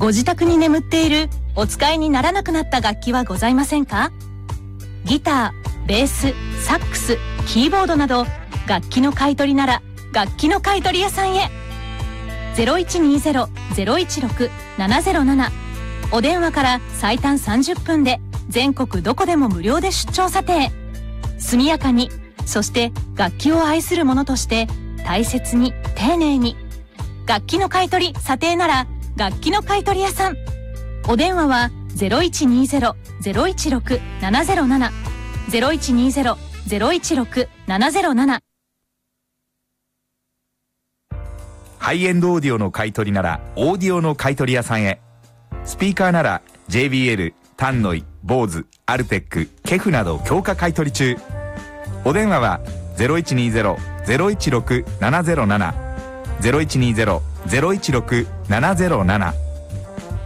ご自宅に眠っているお使いにならなくなった楽器はございませんか？ギター、ベース、サックス、キーボードなど楽器の買い取りなら楽器の買い取り屋さんへ。0120-016-707、お電話から最短30分で全国どこでも無料で出張査定。速やかに、そして楽器を愛する者として大切に丁寧に。楽器の買い取り査定なら楽器の買い取り屋さん。お電話は 0120-016-707 0120-016-707。 ハイエンドオーディオの買い取りならオーディオの買い取り屋さんへ。スピーカーなら JBL、タンノイ、ボーズ、アルテック、ケフなど強化買い取り中。お電話は 0120-016-707 0120-016-707。